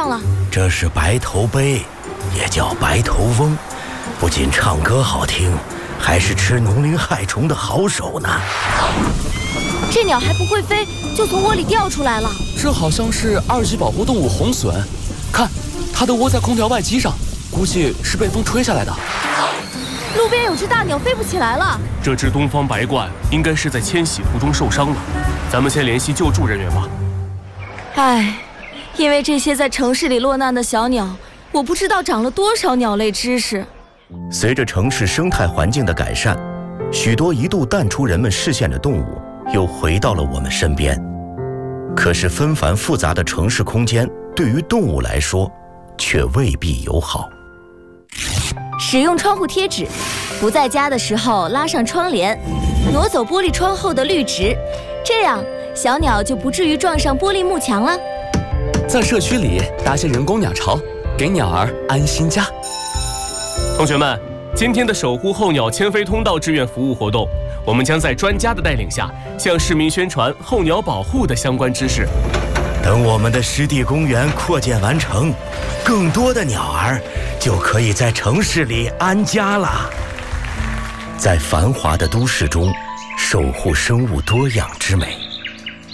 样了？ 这是白头鹎，也叫白头翁，不仅唱歌好听，还是吃农林害虫的好手呢。 这鸟还不会飞，就从窝里掉出来了。 这好像是2级保护动物红隼，看，它的窝在空调外机上，估计是被风吹下来的。 路边有只大鸟飞不起来了。 这只东方白鹳应该是在迁徙途中受伤了，咱们先联系救助人员吧。 唉，因为这些在城市里落难的小鸟，我不知道长了多少鸟类知识。 随着城市生态环境的改善，许多一度淡出人们视线的动物又回到了我们身边。可是纷繁复杂的城市空间对于动物来说却未必友好。 使用窗户贴纸，不在家的时候拉上窗帘，挪走玻璃窗后的绿植，这样小鸟就不至于撞上玻璃幕墙了。 在社区里搭些人工鸟巢，给鸟儿安心家。 同学们，今天的守护候鸟迁飞通道志愿服务活动，我们将在专家的带领下，向市民宣传候鸟保护的相关知识。 等我们的湿地公园扩建完成，更多的鸟儿就可以在城市里安家了。在繁华的都市中，守护生物多样之美。